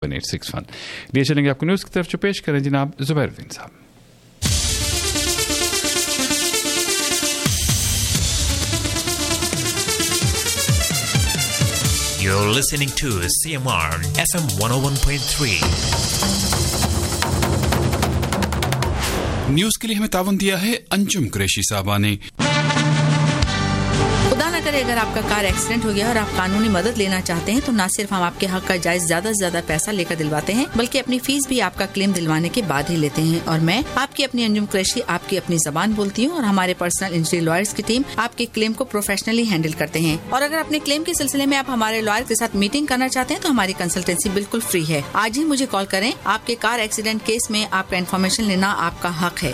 1861 लिए चलेंगे आपको न्यूज़ की तरफ जो पेश करें जनाब ज़ुबैरुद्दीन साहब। You're listening to CMR FM 101.3. News के लिए हमें तावन दिया है अंजुम कुरैशी साहबा ने। खुदा न करे अगर आपका कार एक्सीडेंट हो गया और आप कानूनी मदद लेना चाहते हैं तो न सिर्फ हम आपके हक का जायज ज्यादा से ज्यादा पैसा लेकर दिलवाते हैं बल्कि अपनी फीस भी आपका क्लेम दिलवाने के बाद ही लेते हैं। और मैं आपकी अपनी अंजुम कुरैशी आपकी अपनी जबान बोलती हूँ और हमारे पर्सनल इंजरी लॉयर्स की टीम आपके क्लेम को प्रोफेशनली हैंडल करते हैं। और अगर अपने क्लेम के सिलसिले में आप हमारे लॉयर के साथ मीटिंग करना चाहते हैं तो हमारी कंसल्टेंसी बिल्कुल फ्री है। आज ही मुझे कॉल करें। आपके कार एक्सीडेंट केस में आपका इन्फॉर्मेशन लेना आपका हक है।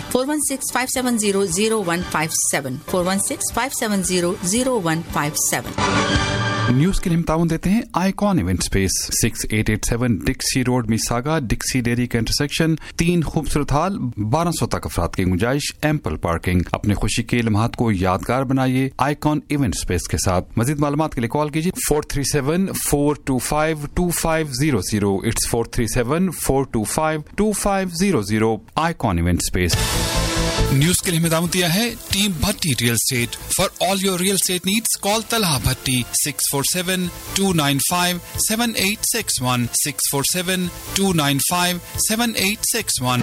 416-570-0157 416-570-0157। न्यूज़ के लिए हम ताउन देते हैं icon event space 6887 डिक्सी road मिसागा डिक्सी dairy का इंटरसेक्शन 3 खूबसूरत हॉल 1200 तक अफराद की गुंजाइश एम्पल पार्किंग। अपने खुशी के लम्हात को यादगार बनाइए आइकॉन इवेंट स्पेस के साथ। मजीद मालूमात के लिए कॉल कीजिए 437-425-2500 it's 437-425-2500 icon event space. News के लिए हमें दावत दिया है team Bhatti real estate. For all your real estate needs call Talha भट्टी 647-295-7861 647-295-7861।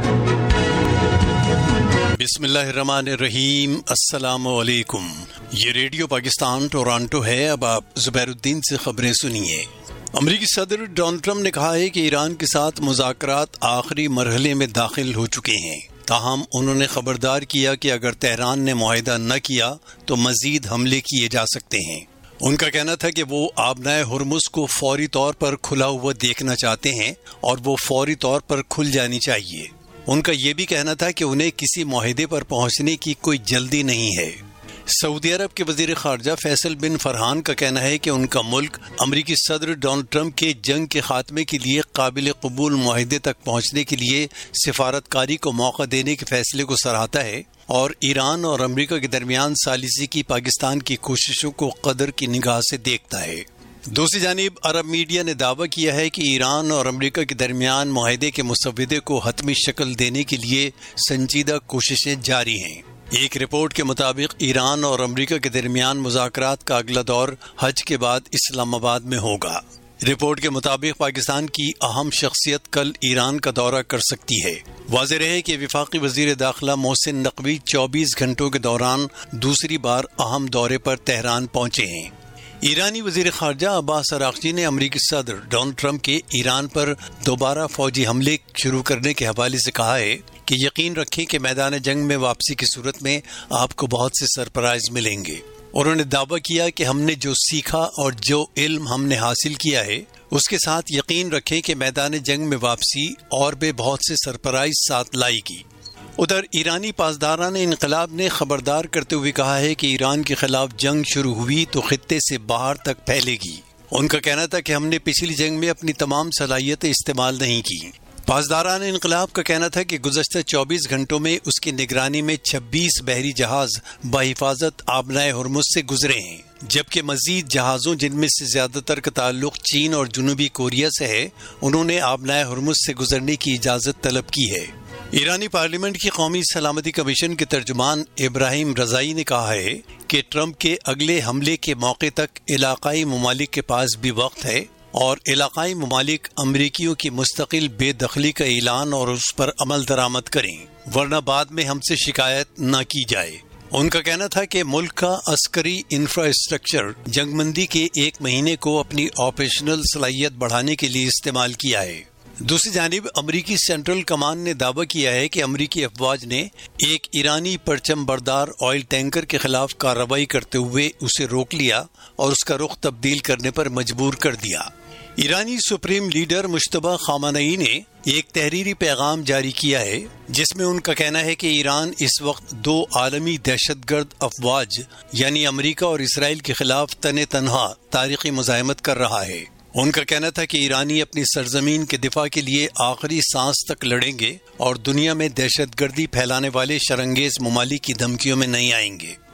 बिस्मिल्लाहिर्रहमानिर्रहीम। अस्सलामु अलैकुम। ये रेडियो पाकिस्तान टोरंटो है। अब आप ज़ुबैरुद्दीन से खबरें सुनिए। अमरीकी सदर डोनाल्ड ट्रंप ने कहा है कि ईरान के साथ मुज़ाकरात आखिरी मरहले में दाखिल हो चुके हैं। ताहम उन्होंने खबरदार किया कि अगर तेहरान ने मुआहिदा न किया तो मजीद हमले किए जा सकते हैं। उनका कहना था कि वो आबनाए हुर्मुज़ को फौरी तौर पर खुला हुआ देखना चाहते हैं और वो फौरी तौर पर खुल जानी चाहिए। उनका ये भी कहना था कि उन्हें किसी मुआहिदे पर पहुंचने की कोई जल्दी नहीं है। सऊदी अरब के वज़ीर ख़ारजा फैसल बिन फरहान का कहना है कि उनका मुल्क अमरीकी सदर डोनाल्ड ट्रंप के जंग के खात्मे के लिए काबिल कबूल मुआहिदे तक पहुंचने के लिए सिफारतकारी को मौका देने के फैसले को सराहता है और ईरान और अमरीका के दरमियान सालिसी की पाकिस्तान की कोशिशों को कदर की निगाह से देखता है। दूसरी जानिब अरब मीडिया ने दावा किया है कि ईरान और अमरीका के दरमियान मुआहिदे के मुसव्वदे को हतमी शक्ल देने के लिए संजीदा कोशिशें जारी हैं। एक रिपोर्ट के मुताबिक ईरान और अमरीका के दरमियान मुज़ाकरात का अगला दौर हज के बाद इस्लामाबाद में होगा। रिपोर्ट के मुताबिक पाकिस्तान की अहम शख्सियत कल ईरान का दौरा कर सकती है। वाज़ेह है कि वफाकी वज़ीर दाखिला मोहसिन नकवी 24 घंटों के दौरान दूसरी बार अहम दौरे पर तेहरान पहुंचे हैं। ईरानी वज़ीर ख़ारजा अब्बास अराग़ची ने अमरीकी सदर डोनाल्ड ट्रंप के ईरान पर दोबारा फौजी हमले शुरू करने के हवाले से कहा है कि यकीन रखें कि मैदान जंग में वापसी की सूरत में आपको बहुत से सरप्राइज मिलेंगे। उन्होंने दावा किया कि हमने जो सीखा और जो इल्म हमने हासिल किया है उसके साथ यकीन रखें कि मैदान जंग में वापसी और भी बहुत से सरप्राइज साथ लाएगी। उधर ईरानी पासदारान इनकलाब ने खबरदार करते हुए कहा है कि ईरान के खिलाफ जंग शुरू हुई तो खित्ते से बाहर तक फैलेगी। उनका कहना था कि हमने पिछली जंग में अपनी तमाम सलाहियतें इस्तेमाल नहीं की। पासदारान इनकलाब का कहना था कि गुज़श्ता 24 घंटों में उसकी निगरानी में 26 बहरी जहाज बहिफाजत आबनाए हुर्मुज़ से गुजरे हैं, जबकि मजीद जहाज़ों जिनमें से ज़्यादातर का ताल्लुक चीन और जनूबी कोरिया से है उन्होंने आबनाए हुर्मुज़ से गुजरने की इजाज़त तलब की है। ईरानी पार्लियामेंट की कौमी सलामती कमीशन के तर्जुमान इब्राहिम रज़ाई ने कहा है कि ट्रंप के अगले हमले के मौके तक इलाकाई ममालिक के पास भी वक्त है और इलाकाई ममालिक अमरीकियों की मुस्तकिल बेदखली का ऐलान और उस पर अमल दरामद करें, वरना बाद में हमसे शिकायत न की जाए। उनका कहना था कि मुल्क का अस्करी इंफ्रास्ट्रक्चर जंगबंदी के 1 महीने को अपनी ऑपरेशनल सलाहियत बढ़ाने के लिए इस्तेमाल किया है। दूसरी जानिब अमरीकी सेंट्रल कमान ने दावा किया है कि अमरीकी अफवाज ने एक ईरानी परचम बरदार ऑयल टैंकर के खिलाफ कार्रवाई करते हुए उसे रोक लिया और उसका रुख तब्दील करने पर मजबूर कर दिया। ईरानी सुप्रीम लीडर मुश्तबा खामनेई ने एक तहरीरी पैगाम जारी किया है जिसमें उनका कहना है कि ईरान इस वक्त 2 आलमी दहशतगर्द अफवाज यानी अमरीका और इसराइल के खिलाफ तने तनहा तारीखी मुज़ाहमत कर रहा है। उनका कहना था कि ईरानी अपनी सरजमीन के दिफा के लिए आखिरी सांस तक लड़ेंगे और दुनिया में दहशतगर्दी फैलाने वाले शरंगेज ममालिक की धमकियों में नहीं आएंगे।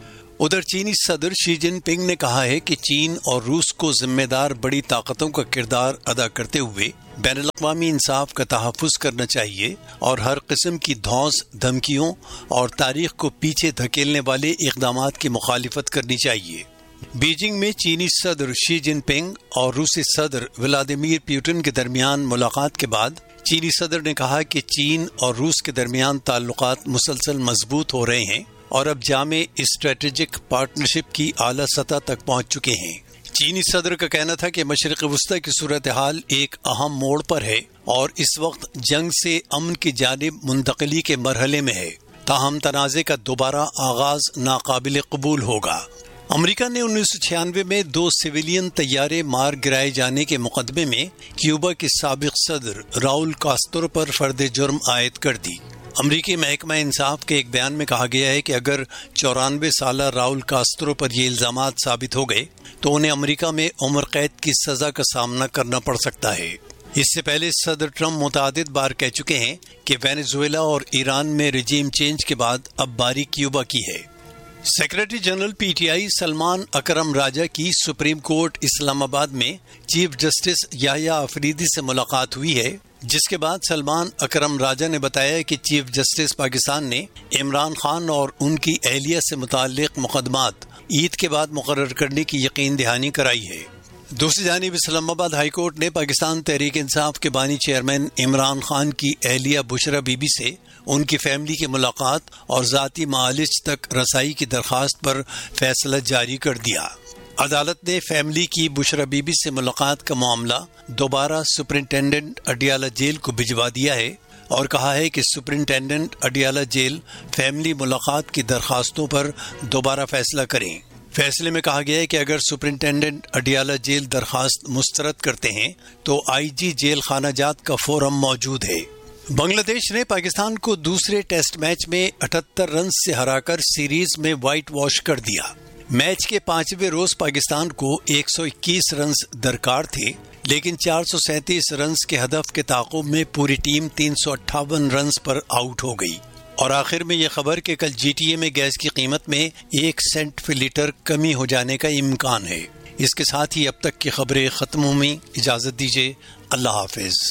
ادھر چینی صدر شی جن پنگ نے کہا ہے کہ چین اور روس کو ذمہ دار بڑی طاقتوں کا کردار ادا کرتے ہوئے بین الاقوامی انصاف کا تحفظ کرنا چاہیے اور ہر قسم کی دھوس دھمکیوں اور تاریخ کو پیچھے دھکیلنے والے اقدامات کی مخالفت کرنی چاہیے۔ بیجنگ میں چینی صدر شی جن پنگ اور روسی صدر ولادیمیر پیوٹن کے درمیان ملاقات کے بعد چینی صدر نے کہا کہ چین اور روس کے درمیان تعلقات مسلسل مضبوط ہو رہے ہیں اور اب جامع اسٹریٹجک پارٹنرشپ کی اعلیٰ سطح تک پہنچ چکے ہیں۔ چینی صدر کا کہنا تھا کہ مشرق وسطی کی صورتحال ایک اہم موڑ پر ہے اور اس وقت جنگ سے امن کی جانب منتقلی کے مرحلے میں ہے، تاہم تنازع کا دوبارہ آغاز ناقابل قبول ہوگا۔ امریکہ نے 1996 میں 2 سویلین طیارے مار گرائے جانے کے مقدمے میں کیوبا کے سابق صدر راؤل کاسترو پر فرد جرم عائد کر دی۔ امریکی محکمہ انصاف کے ایک بیان میں کہا گیا ہے کہ اگر 94 سالہ راؤل کاسترو پر یہ الزامات ثابت ہو گئے تو انہیں امریکہ میں عمر قید کی سزا کا سامنا کرنا پڑ سکتا ہے۔ اس سے پہلے صدر ٹرمپ متعدد بار کہہ چکے ہیں کہ وینیزویلا اور ایران میں رجیم چینج کے بعد اب باری کیوبا کی ہے۔ Secretary general P T I Salman اکرم راجہ کی سپریم کورٹ اسلام آباد میں چیف جسٹس یحییٰ آفریدی سے ملاقات ہوئی ہے، جس کے بعد سلمان اکرم راجہ نے بتایا کہ چیف جسٹس پاکستان نے عمران خان اور ان کی اہلیہ سے متعلق مقدمات عید کے بعد مقرر کرنے کی یقین دہانی کرائی ہے۔ دوسری جانب اسلام آباد ہائی کورٹ نے پاکستان تحریک انصاف کے بانی چیئرمین عمران خان کی اہلیہ بشرا بی بی سے ان کی فیملی کی ملاقات اور ذاتی معالج تک رسائی کی درخواست پر فیصلہ جاری کر دیا۔ عدالت نے فیملی کی بشرا بی بی سے ملاقات کا معاملہ دوبارہ سپرنٹینڈنٹ اڈیالہ جیل کو بھجوا دیا ہے اور کہا ہے کہ سپرنٹینڈنٹ اڈیالہ جیل فیملی ملاقات کی درخواستوں پر دوبارہ فیصلہ کریں۔ فیصلے میں کہا گیا ہے کہ اگر سپرنٹینڈنٹ اڈیالہ جیل درخواست مسترد کرتے ہیں تو آئی جی جیل خانہ جات کا فورم موجود ہے۔ بنگلہ دیش نے پاکستان کو دوسرے ٹیسٹ میچ میں 78 رنز سے ہرا کر سیریز میں وائٹ واش کر دیا۔ میچ کے 5ویں روز پاکستان کو 121 رنز درکار تھے، لیکن 437 رنز کے ہدف کے تعاقب میں پوری ٹیم 358 رنز پر آؤٹ ہو گئی۔ اور آخر میں یہ خبر کہ کل جی ٹی اے میں گیس کی قیمت میں 1 سینٹ فی لیٹر کمی ہو جانے کا امکان ہے۔ اس کے ساتھ ہی اب تک کی خبریں ختم ہوئیں۔ اجازت دیجیے، اللہ حافظ۔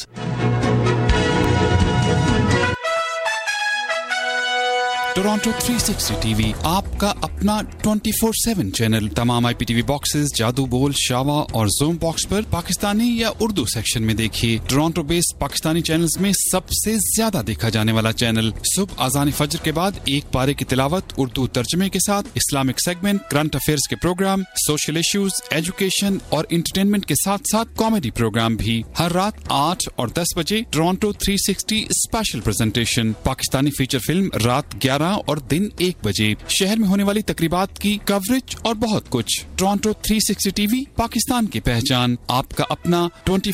ٹورانٹو 360 ٹی وی آپ کا اپنا 24/7 چینل، تمام آئی پی ٹی وی باکسز، جادو بول، شاوا اور زوم باکس پر پاکستانی یا اردو سیکشن میں دیکھیے۔ ٹورانٹو بیسڈ پاکستانی چینلز میں سب سے زیادہ دیکھا جانے والا چینل۔ صبح اذان فجر کے بعد ایک پارے کی تلاوت اردو ترجمے کے ساتھ، اسلامک سیگمنٹ، کرنٹ افیئرز کے پروگرام، سوشل ایشوز، ایجوکیشن اور انٹرٹینمنٹ کے ساتھ ساتھ کامیڈی پروگرام بھی۔ ہر رات 8 اور 10 بجے Toronto 360 special presentation, Pakistani feature film رات 11 اور دن 1 بجے، شہر میں ہونے والی تقریبات کی کوریج اور بہت کچھ۔ ٹورانٹو 360 ٹی وی، پاکستان کی پہچان، آپ کا اپنا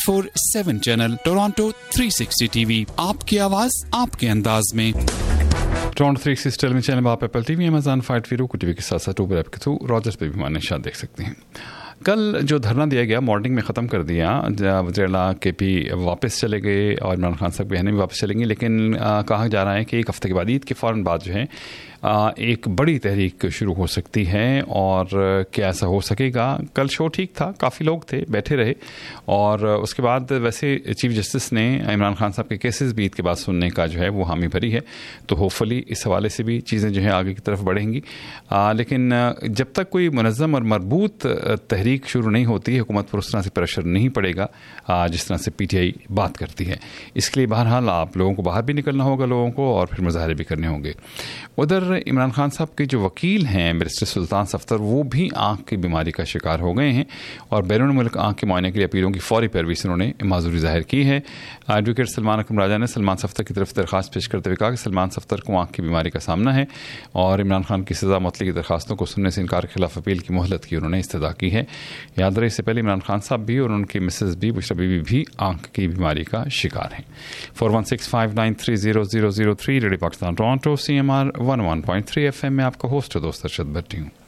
24/7 چینل۔ ٹورانٹو 360 ٹی وی، آپ کی آواز آپ کے انداز میں۔ ٹورانٹو 360 ٹیلی ویژن چینل آپ apple T V, Amazon fire T V کے ساتھ ساتھ اوبر ایپ کے تھرو راجرز پہ بھی ہمارے نشان دیکھ سکتے ہیں۔ کل جو دھرنا دیا گیا مارننگ میں ختم کر دیا، وزیر اعلیٰ کے پی واپس چلے گئے اور عمران خان صاحب بہنیں بھی واپس چلیں گی، لیکن کہا جا رہا ہے کہ ایک ہفتے کے بعد، عید کے فوراً بعد جو ہے ایک بڑی تحریک شروع ہو سکتی ہے۔ اور کیا ایسا ہو سکے گا؟ کل شو ٹھیک تھا، کافی لوگ تھے، بیٹھے رہے، اور اس کے بعد ویسے چیف جسٹس نے عمران خان صاحب کے کیسز بھی عید کے بعد سننے کا جو ہے وہ حامی بھری ہے، تو ہوپ فلی اس حوالے سے بھی چیزیں جو ہیں آگے کی طرف بڑھیں گی۔ لیکن جب تک کوئی منظم اور مربوط تحریک شروع نہیں ہوتی، حکومت پر اس طرح سے پریشر نہیں پڑے گا جس طرح سے پی ٹی آئی بات کرتی ہے۔ اس کے لیے بہرحال آپ لوگوں کو باہر بھی نکلنا ہوگا لوگوں کو، اور پھر مظاہرے بھی کرنے ہوں گے۔ ادھر عمران خان صاحب کے جو وکیل ہیں بیرسٹر سلطان صفدر، وہ بھی آنکھ کی بیماری کا شکار ہو گئے ہیں، اور بیرون ملک آنکھ کے معائنے کے لیے اپیلوں کی فوری پیروی سے انہوں نے معذوری ظاہر کی ہے۔ ایڈوکیٹ سلمان اکرم راجہ نے سلمان صفدر کی طرف درخواست پیش کرتے ہوئے کہا کہ سلمان صفدر کو آنکھ کی بیماری کا سامنا ہے، اور عمران خان کی سزا معطلی کی درخواستوں کو سننے سے انکار کے خلاف اپیل کی مہلت کی انہوں نے استدعا کی ہے۔ یاد رہے اس سے پہلے عمران خان صاحب بھی اور ان کی مسز بھی، بشرا بی بی بھی آنکھ کی بیماری کا شکار ہیں۔ 4165930003 radio Pakistan Toronto CMR 101.3 FM میں آپ کا ہوسٹ دوست ارشد بھٹی ہوں۔